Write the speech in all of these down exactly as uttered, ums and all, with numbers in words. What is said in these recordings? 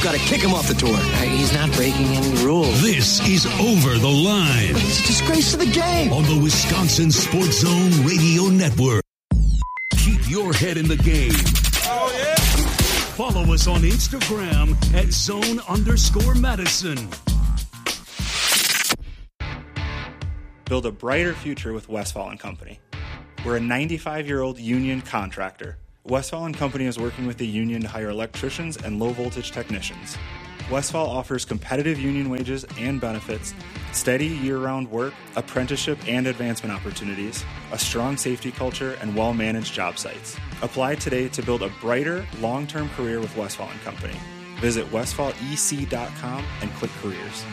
got to kick him off the tour. He's not breaking any rules. This is Over the Line. It's a disgrace to the game. On the Wisconsin Sports Zone Radio Network. Keep your head in the game. Oh, yeah. Follow us on Instagram at zone underscore Madison. Build a brighter future with Westfall and Company. We're a ninety-five-year-old union contractor. Westfall and Company is working with the union to hire electricians and low-voltage technicians. Westfall offers competitive union wages and benefits, steady year-round work, apprenticeship and advancement opportunities, a strong safety culture, and well-managed job sites. Apply today to build a brighter, long-term career with Westfall and Company. Visit westfall e c dot com and click careers.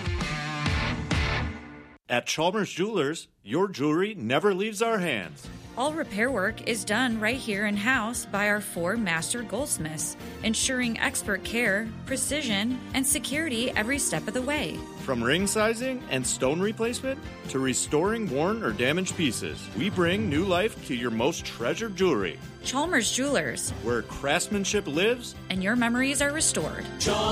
At Chalmers Jewelers, your jewelry never leaves our hands. All repair work is done right here in-house by our four master goldsmiths, ensuring expert care, precision, and security every step of the way. From ring sizing and stone replacement to restoring worn or damaged pieces, we bring new life to your most treasured jewelry. Chalmers Jewelers, where craftsmanship lives and your memories are restored.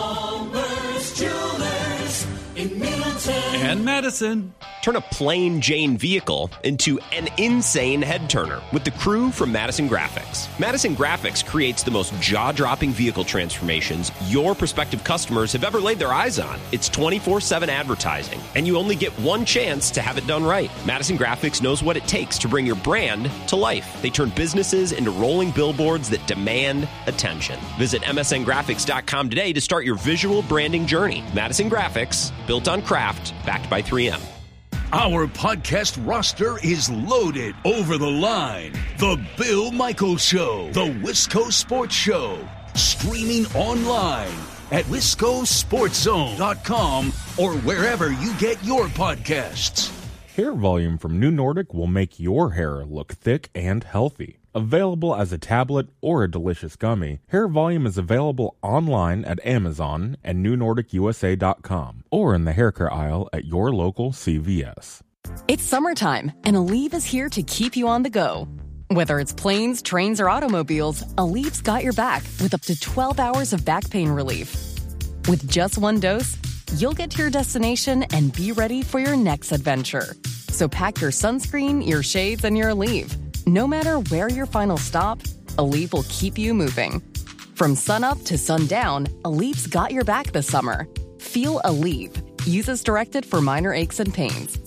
Chalmers Jewelers in Middleton and Madison. Turn a plain Jane vehicle into an insane head turner with the crew from Madison Graphics. Madison Graphics creates the most jaw-dropping vehicle transformations your prospective customers have ever laid their eyes on. It's twenty-four seven advertising, and you only get one chance to have it done right. Madison Graphics knows what it takes to bring your brand to life. They turn businesses into rolling billboards that demand attention. Visit M S N graphics dot com today to start your visual branding journey. Madison Graphics, built on craft, backed by three M. Our podcast roster is loaded. Over the Line, The Bill Michaels Show, The Wisco Sports Show, streaming online at wisco sports zone dot com or wherever you get your podcasts. Hair volume from New Nordic will make your hair look thick and healthy. Available as a tablet or a delicious gummy, Hair Volume is available online at Amazon and new nordic u s a dot com or in the hair care aisle at your local C V S. It's summertime, and Aleve is here to keep you on the go. Whether it's planes, trains, or automobiles, Aleve's got your back with up to twelve hours of back pain relief. With just one dose, you'll get to your destination and be ready for your next adventure. So pack your sunscreen, your shades, and your Aleve. No matter where your final stop, Aleve will keep you moving. From sunup to sundown, Aleve's got your back this summer. Feel Aleve. Use as directed for minor aches and pains.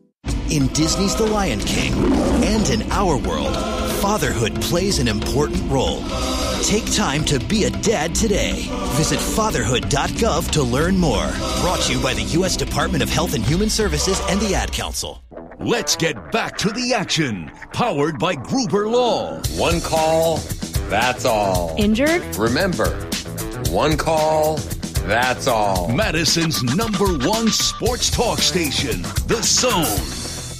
In Disney's The Lion King and in our world, fatherhood plays an important role. Take time to be a dad today. Visit fatherhood dot gov to learn more. Brought to you by the U S Department of Health and Human Services and the Ad Council. Let's get back to the action. Powered by Gruber Law. One call, that's all. Injured? Remember, one call, that's all. Madison's number one sports talk station, The Zone.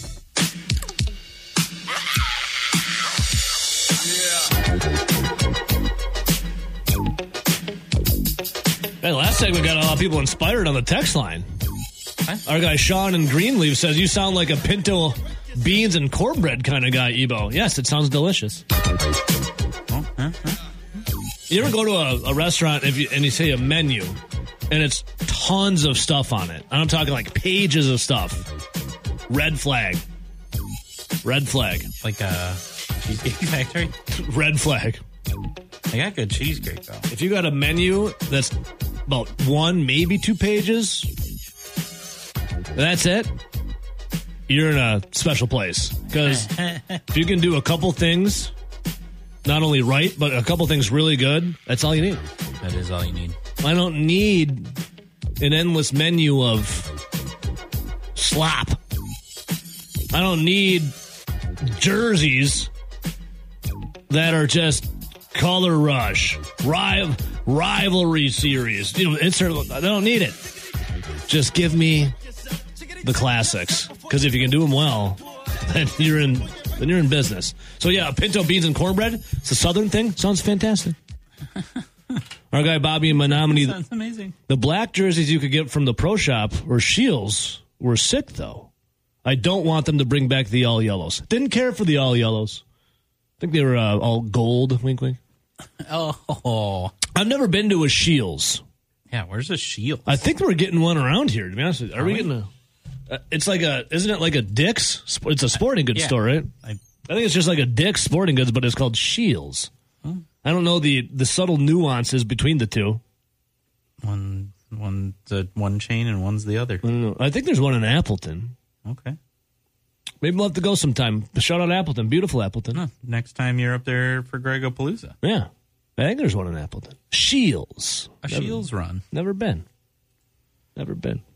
Hey, last segment got a lot of people inspired on the text line. Huh? Our guy Sean in Greenleaf says, you sound like a pinto beans and cornbread kind of guy, Ebo. Yes, it sounds delicious. Oh, huh, huh. You ever go to a, a restaurant if you, and you say a menu, and it's tons of stuff on it? I'm talking like pages of stuff. Red flag. Red flag. Like a Cheesecake Factory? Red flag. I got good cheesecake, though. If you got a menu that's about one, maybe two pages, that's it, you're in a special place. Because if you can do a couple things, not only right, but a couple things really good, that's all you need. That is all you need. I don't need an endless menu of slop. I don't need jerseys that are just color rush, rival, rivalry series. You know, insert, I don't need it. Just give me the classics. Because if you can do them well, then you're in then you're in business. So yeah, pinto beans and cornbread. It's a southern thing. Sounds fantastic. Our guy Bobby in Menominee. Sounds amazing. The black jerseys you could get from the pro shop or Shields were sick though. I don't want them to bring back the all yellows. Didn't care for the all yellows. I think they were uh, all gold. Wink, wink. Oh, I've never been to a Shields. Yeah, where's the Shields? I think we're getting one around here, to be honest with you. Are, Are we, we getting a... Uh, it's like a... Isn't it like a Dick's? It's a sporting goods yeah. store, right? I, I think it's just like a Dick's Sporting Goods, but it's called Shields. Huh? I don't know the, the subtle nuances between the two. One, one's a, one chain and one's the other. I don't know. I think there's one in Appleton. Okay. Maybe we'll have to go sometime. Shout out Appleton. Beautiful Appleton. Huh. Next time you're up there for Gregopalooza. Yeah. I think there's one in Appleton. Shields. A never, Shields run. Never been. Never been.